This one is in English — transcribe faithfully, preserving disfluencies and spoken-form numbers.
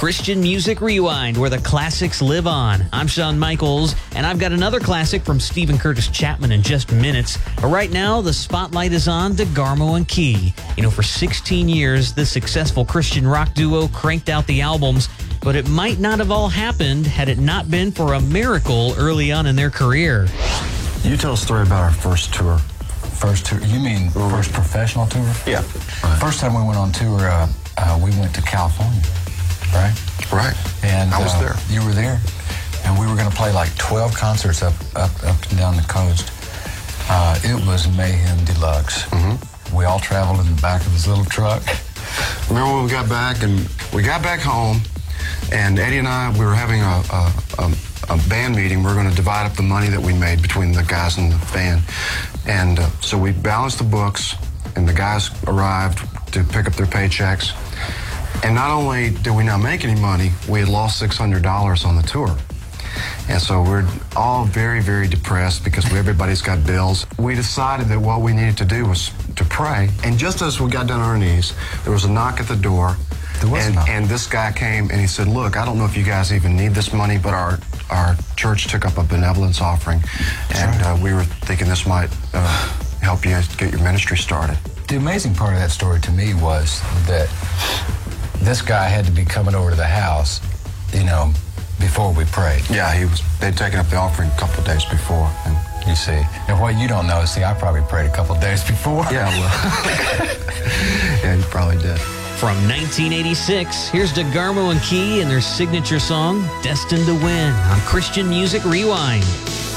Christian Music Rewind, where the classics live on. I'm Shawn Michaels, and I've got another classic from Stephen Curtis Chapman in just minutes. But right now, the spotlight is on DeGarmo and Key. You know, for sixteen years, this successful Christian rock duo cranked out the albums, but it might not have all happened had it not been for a miracle early on in their career. You tell a story about our first tour. First tour? You mean first professional tour? Yeah. Right. First time we went on tour, uh, uh, we went to California, right? Right. And I was uh, there. You were there, and we were going to play like twelve concerts up, up, up and down the coast. Uh, it was mayhem deluxe. Mm-hmm. We all traveled in the back of this little truck. Remember when we got back, and we got back home, and Eddie and I, we were having a, a, a, a band meeting. We were going to divide up the money that we made between the guys in the band. And uh, so we balanced the books, and the guys arrived to pick up their paychecks. And not only did we not make any money, we had lost six hundred dollars on the tour. And so we're all very, very depressed because everybody's got bills. We decided that what we needed to do was to pray. And just as we got down on our knees, there was a knock at the door. There was and, a knock. and this guy came and he said, look, I don't know if you guys even need this money, but our our church took up a benevolence offering. And uh, we were thinking this might uh, help you get your ministry started. The amazing part of that story to me was that this guy had to be coming over to the house, you know, before we prayed. Yeah, he was. They'd taken up the offering a couple of days before. And you see. And what you don't know is, see, I probably prayed a couple of days before. Yeah, well, yeah, you probably did. From nineteen eighty-six, here's DeGarmo and Key and their signature song, Destined to Win, on Christian Music Rewind.